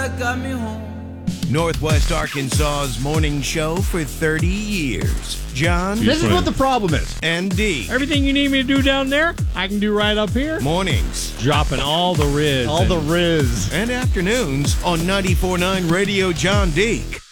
got me home. Northwest Arkansas's morning show for 30 years. John. This is what the problem is. And D. Everything you need me to do down there, I can do right up here. Mornings. Dropping all the riz. All the riz. And afternoons on 94.9 Radio John Deek.